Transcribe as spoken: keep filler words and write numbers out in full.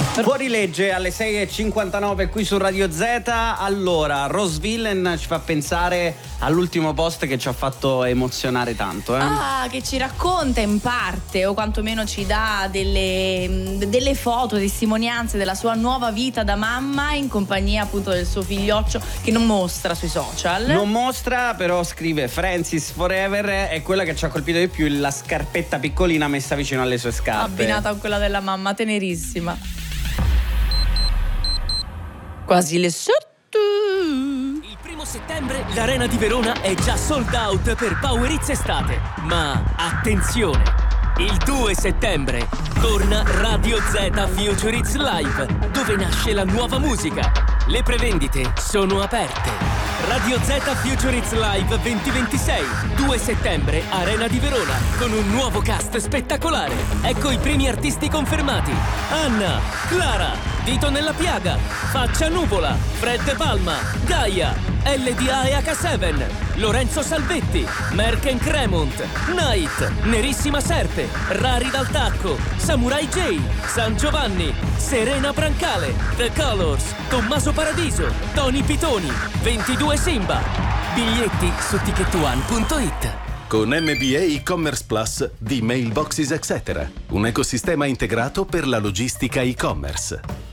Fuorilegge alle sei e cinquantanove qui su Radio Z. Allora, Rose Villain ci fa pensare all'ultimo post che ci ha fatto emozionare tanto, eh? Ah, che ci racconta in parte, o quantomeno ci dà delle, delle foto, testimonianze della sua nuova vita da mamma in compagnia appunto del suo figlioccio, che non mostra sui social. Non mostra, però scrive Francis Forever, è quella che ci ha colpito di più, la scarpetta piccolina messa vicino alle sue scarpe. Abbinata a quella della mamma, tenerissima. Quasi le sotto. Il primo settembre l'Arena di Verona è già sold out per Power Hits Estate. Ma attenzione! Il due settembre torna Radio Z Future Hits Live, dove nasce la nuova musica. Le prevendite sono aperte. Radio Z Future Hits Live duemilaventisei, due settembre, Arena di Verona, con un nuovo cast spettacolare. Ecco i primi artisti confermati: Anna, Clara, Dito nella piaga, Faccia Nuvola, Fred De Palma, Gaia, L D A e H sette, Lorenzo Salvetti, Merck Cremont, Night, Nerissima Serpe, Rari dal Tacco, Samurai J, San Giovanni, Serena Brancale, The Colors, Tommaso Paradiso, Tony Pitoni, ventidue Simba. Biglietti su ticket one punto it. Con M B A e-commerce Plus di Mailboxes et cetera. Un ecosistema integrato per la logistica e-commerce.